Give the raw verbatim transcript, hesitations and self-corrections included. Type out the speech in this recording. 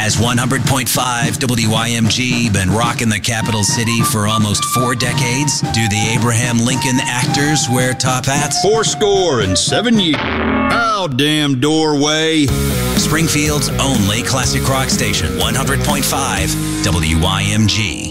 Has one hundred point five W I M G been rocking the capital city for almost four decades? Do the Abraham Lincoln actors wear top hats? Four score and seven years. Oh, damn doorway. Springfield's only classic rock station, one hundred point five W I M G.